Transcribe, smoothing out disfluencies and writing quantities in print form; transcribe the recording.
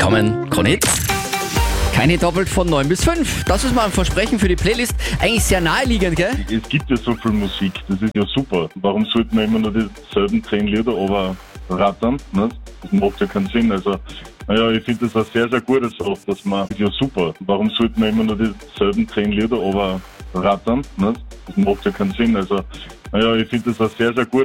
Willkommen, Kronit. Keine doppelt von 9 bis 5. Das ist mal ein Versprechen für die Playlist. Eigentlich sehr naheliegend, gell? Es gibt ja so viel Musik, das ist ja super. Warum sollte man immer nur dieselben 10 Lieder rattern? Ne? Das macht ja keinen Sinn. Also, naja, ich finde das eine sehr, sehr gute Sache, dass man, das ist ja super. Warum sollte man immer nur dieselben 10 Lieder rattern? Ne? Das macht ja keinen Sinn. Also, naja, ich finde das eine sehr, sehr gute